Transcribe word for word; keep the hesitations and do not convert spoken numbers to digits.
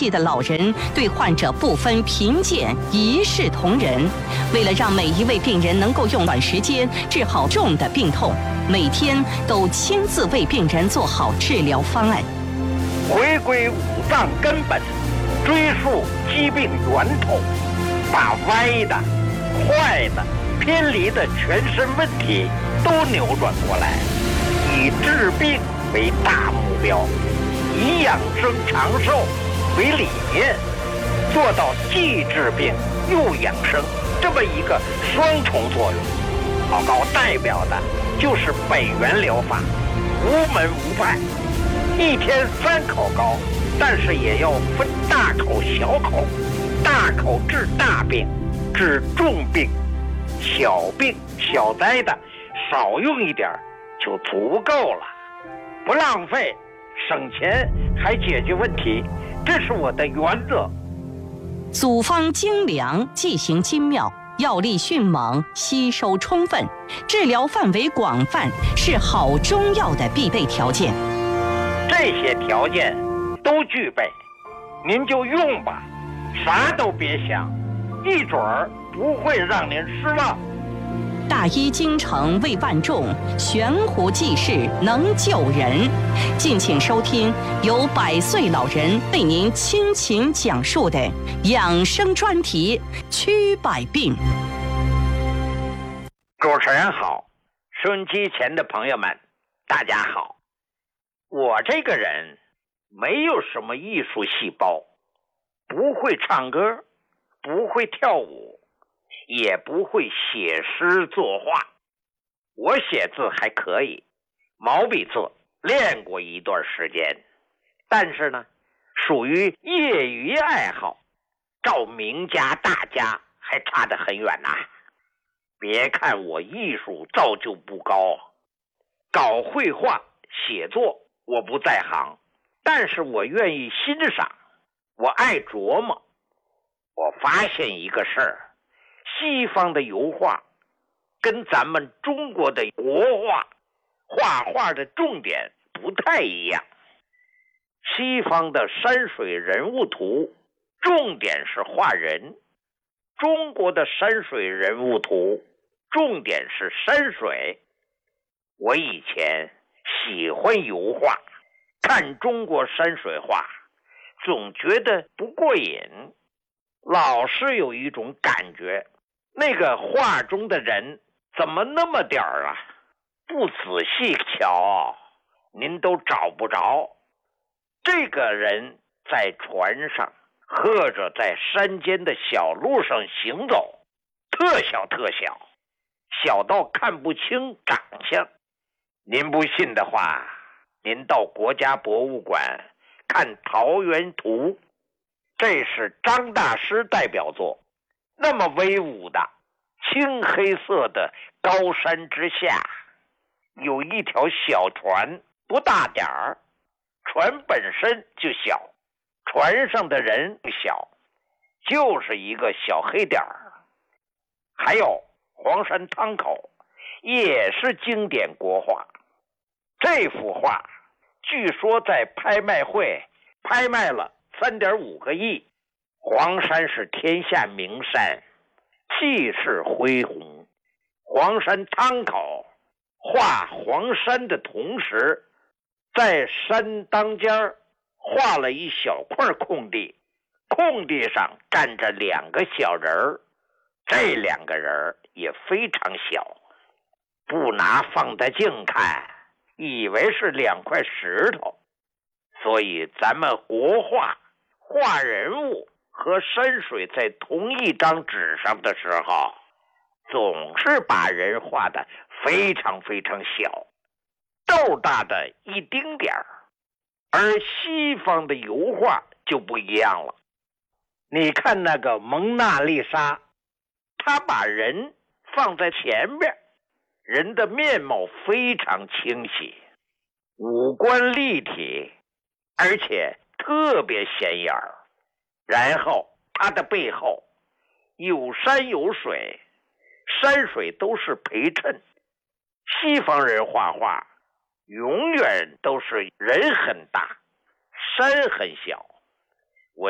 气的老人对患者不分贫贱，一视同仁。为了让每一位病人能够用短时间治好重的病痛，每天都亲自为病人做好治疗方案。 回归五脏根本，追溯疾病源头，把歪的、坏的、偏离的全身问题都扭转过来，以治病为大目标，以养生长寿为理念，做到既治病又养生这么一个双重作用。老高代表的就是北元疗法，无门无派，一天三口高，但是也要分大口小口，大口治大病，治重病，小病小灾的少用一点就足够了，不浪费，省钱还解决问题，这是我的原则。 组方精良，剂型精妙，药力迅猛，吸收充分，治疗范围广泛，是好中药的必备条件。 这些条件都具备，您就用吧，啥都别想，一准儿不会让您失望。 大医精诚为万众，悬壶济世能救人。敬请收听由百岁老人为您倾情讲述的养生专题《祛百病》。 主持人好，收音机前的朋友们，大家好。我这个人没有什么艺术细胞，不会唱歌，不会跳舞，也不会写诗作画。我写字还可以，毛笔字练过一段时间，但是呢，属于业余爱好，照名家大家还差得很远呐。别看我艺术造就不高，搞绘画写作我不在行，但是我愿意欣赏，我爱琢磨。我发现一个事儿，西方的油画跟咱们中国的国画画画的重点不太一样。西方的山水人物图重点是画人，中国的山水人物图重点是山水。我以前喜欢油画，看中国山水画总觉得不过瘾，老是有一种感觉，那个画中的人怎么那么点儿啊？不仔细瞧，您都找不着。这个人在船上，或者在山间的小路上行走，特小特小，小到看不清长相。您不信的话，您到国家博物馆看桃源图，这是张大师代表作，那么威武的青黑色的高山之下，有一条小船，不大点儿，船本身就小，船上的人不小，就是一个小黑点儿。还有黄山汤口也是经典国画，这幅画据说在拍卖会拍卖了 三点五个亿。黄山是天下名山，气势恢宏。黄山汤口画黄山的同时，在山当间画了一小块空地，空地上站着两个小人儿，这两个人也非常小，不拿放大镜看，以为是两块石头。所以咱们国画画人物和山水在同一张纸上的时候，总是把人画得非常非常小，豆大的一丁点儿。而西方的油画就不一样了，你看那个蒙娜丽莎，他把人放在前边，人的面貌非常清晰，五官立体，而且特别显眼儿。然后他的背后有山有水，山水都是陪衬。西方人画画永远都是人很大，山很小，